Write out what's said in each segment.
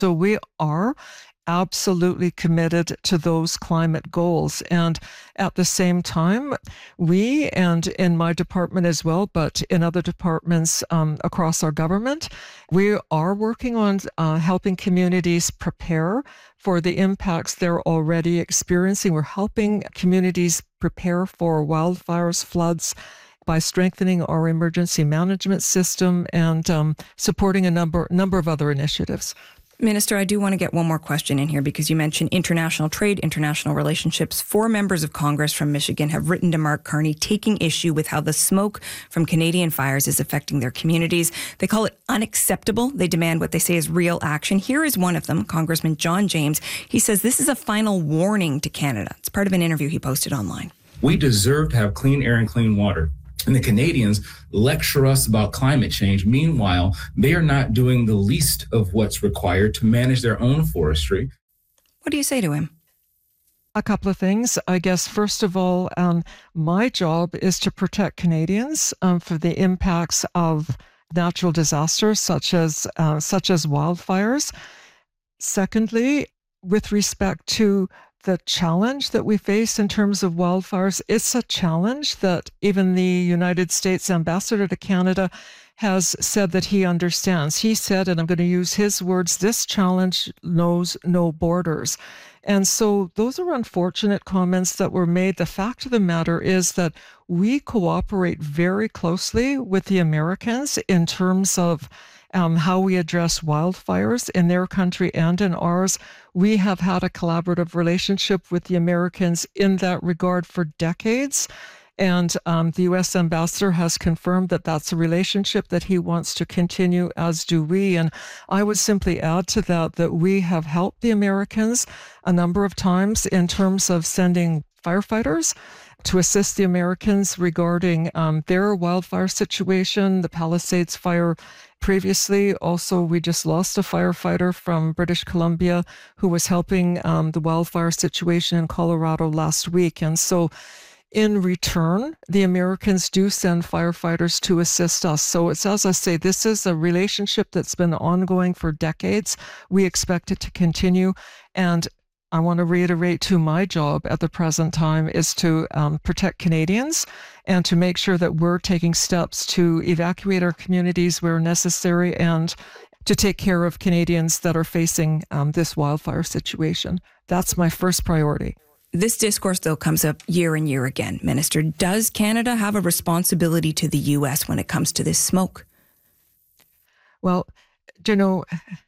So we are absolutely committed to those climate goals. And at the same time, we, and in my department as well, but in other departments across our government, we are working on helping communities prepare for the impacts they're already experiencing. We're helping communities prepare for wildfires, floods, by strengthening our emergency management system and supporting a number of other initiatives. Minister, I do want to get one more question in here because you mentioned international trade, international relationships. 4 members of Congress from Michigan have written to Mark Carney taking issue with how the smoke from Canadian fires is affecting their communities. They call it unacceptable. They demand what they say is real action. Here is one of them, Congressman John James. He says this is a final warning to Canada. It's part of an interview he posted online. We deserve to have clean air and clean water. And the Canadians lecture us about climate change. Meanwhile, they are not doing the least of what's required to manage their own forestry. What do you say to him? A couple of things. I guess, first of all, my job is to protect Canadians for the impacts of natural disasters such as wildfires. Secondly, with respect to the challenge that we face in terms of wildfires, it's a challenge that even the United States ambassador to Canada has said that he understands. He said, and I'm going to use his words, this challenge knows no borders. And so those are unfortunate comments that were made. The fact of the matter is that we cooperate very closely with the Americans in terms of how we address wildfires in their country and in ours. We have had a collaborative relationship with the Americans in that regard for decades. And the U.S. ambassador has confirmed that that's a relationship that he wants to continue, as do we. And I would simply add to that we have helped the Americans a number of times in terms of sending firefighters to assist the Americans regarding their wildfire situation, the Palisades fire previously. Also, we just lost a firefighter from British Columbia who was helping the wildfire situation in Colorado last week. And so in return, the Americans do send firefighters to assist us. So it's, as I say, this is a relationship that's been ongoing for decades. We expect it to continue. And I want to reiterate too, my job at the present time is to protect Canadians and to make sure that we're taking steps to evacuate our communities where necessary and to take care of Canadians that are facing this wildfire situation. That's my first priority. This discourse, though, comes up year and year again. Minister, does Canada have a responsibility to the U.S. when it comes to this smoke? Well, you know,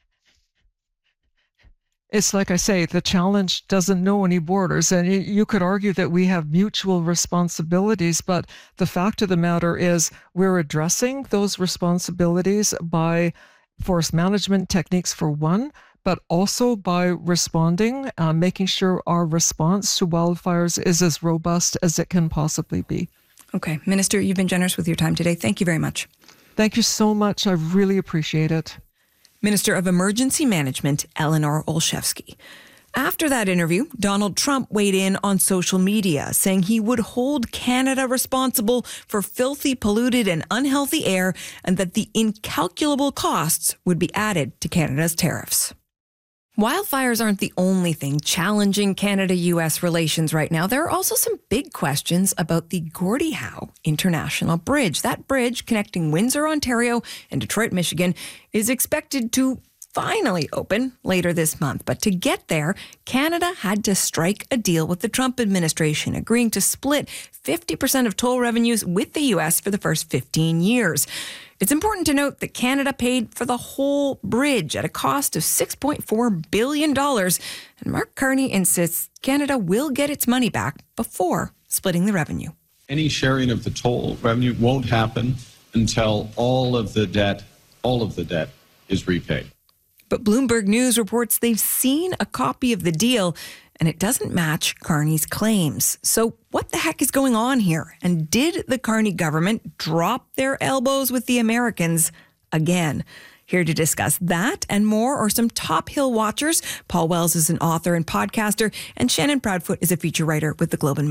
it's like I say, the challenge doesn't know any borders. And you could argue that we have mutual responsibilities, but the fact of the matter is we're addressing those responsibilities by forest management techniques for one, but also by responding, making sure our response to wildfires is as robust as it can possibly be. Okay. Minister, you've been generous with your time today. Thank you very much. Thank you so much. I really appreciate it. Minister of Emergency Management, Eleanor Olszewski. After that interview, Donald Trump weighed in on social media, saying he would hold Canada responsible for filthy, polluted, and unhealthy air, and that the incalculable costs would be added to Canada's tariffs. Wildfires aren't the only thing challenging Canada-U.S. relations right now. There are also some big questions about the Gordie Howe International Bridge. That bridge connecting Windsor, Ontario and Detroit, Michigan is expected to finally open later this month. But to get there, Canada had to strike a deal with the Trump administration, agreeing to split 50% of toll revenues with the U.S. for the first 15 years. It's important to note that Canada paid for the whole bridge at a cost of $6.4 billion. And Mark Carney insists Canada will get its money back before splitting the revenue. Any sharing of the toll revenue won't happen until all of the debt is repaid. But Bloomberg News reports they've seen a copy of the deal and it doesn't match Carney's claims. So what the heck is going on here? And did the Carney government drop their elbows with the Americans again? Here to discuss that and more are some top Hill watchers. Paul Wells is an author and podcaster, and Shannon Proudfoot is a feature writer with the Globe and Mail.